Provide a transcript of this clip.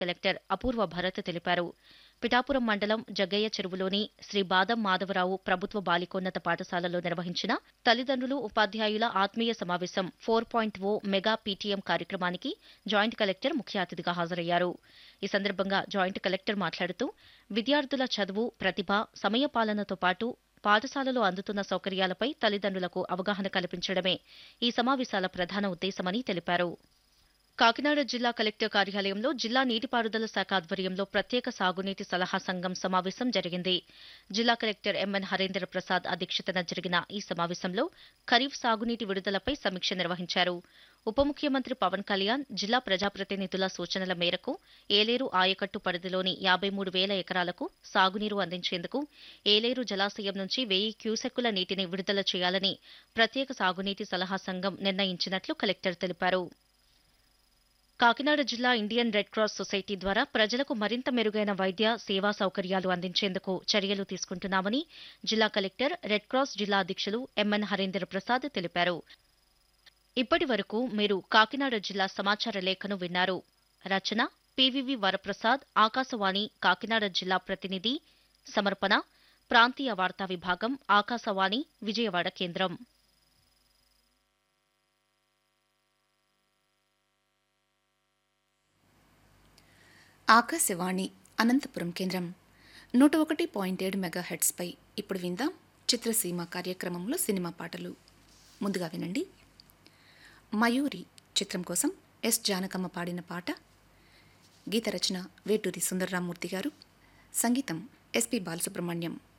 Collector అపూర్వ భరత్ తెలిపారు. పిఠాపురం మండలం జగ్గయ్య చెరువులోని శ్రీ బాదం మాధవరావు ప్రభుత్వ బాలికోన్నత పాఠశాలలో నిర్వహించిన తల్లిదండ్రులు ఉపాధ్యాయుల ఆత్మీయ సమావేశం 4.0 మెగా పీటీఎం కార్యక్రమానికి జాయింట్ కలెక్టర్ ముఖ్య అతిథిగా హాజరయ్యారు. ఈ సందర్భంగా జాయింట్ కలెక్టర్ మాట్లాడుతూ విద్యార్థుల చదువు, ప్రతిభ, సమయపాలనతో పాటు పాఠశాలలో అందుతున్న సౌకర్యాలపై తల్లిదండ్రులకు అవగాహన కల్పించడమే ఈ సమావేశాల ప్రధాన ఉద్దేశమని తెలిపారు. కాకినాడ జిల్లా కలెక్టర్ కార్యాలయంలో జిల్లా నీటిపారుదల శాఖ ఆధ్వర్యంలో ప్రత్యేక సాగునీటి సలహా సంఘం సమావేశం జరిగింది. జిల్లా కలెక్టర్ ఎంఎన్ హరేంద్ర ప్రసాద్ అధ్యక్షతన జరిగిన ఈ సమావేశంలో ఖరీఫ్ సాగునీటి విడుదలపై సమీక్ష నిర్వహించారు. ఉప ముఖ్యమంత్రి పవన్ కళ్యాణ్ జిల్లా ప్రజాప్రతినిధుల సూచనల మేరకు ఏలేరు ఆయకట్టు పరిధిలోని 53,000 ఎకరాలకు సాగునీరు అందించేందుకు ఏలేరు జలాశయం నుంచి 1000 క్యూసెక్కుల నీటిని విడుదల చేయాలని ప్రత్యేక సాగునీటి సలహా సంఘం నిర్ణయించినట్లు కలెక్టర్ తెలిపారు. కాకినాడ జిల్లా ఇండియన్ రెడ్ క్రాస్ సొసైటీ ద్వారా ప్రజలకు మరింత మెరుగైన వైద్య, సేవా సౌకర్యాలు అందించేందుకు చర్యలు తీసుకుంటున్నామని జిల్లా కలెక్టర్, రెడ్ క్రాస్ జిల్లా అధ్యక్షులు ఎంఎన్ హరేంద్ర ప్రసాద్ తెలిపారు. ఇప్పటి వరకు మీరు కాకినాడ జిల్లా సమాచార లేఖను విన్నారు. రచన పివివి వరప్రసాద్, ఆకాశవాణి కాకినాడ జిల్లా ప్రతినిధి. సమర్పణ ప్రాంతీయ వార్తా విభాగం, ఆకాశవాణి విజయవాడ కేంద్రం. ఆకాశవాణి అనంతపురం కేంద్రం 101.7 మెగాహెర్ట్స్పై ఇప్పుడు విందాం చిత్రసీమ కార్యక్రమంలో సినిమా పాటలు. ముందుగా వినండి. మయూరి చిత్రం కోసం ఎస్ జానకమ్మ పాడిన పాట. గీత రచన వేటూరి సుందర్రామూర్తి గారు, సంగీతం ఎస్పి బాలసుబ్రహ్మణ్యం.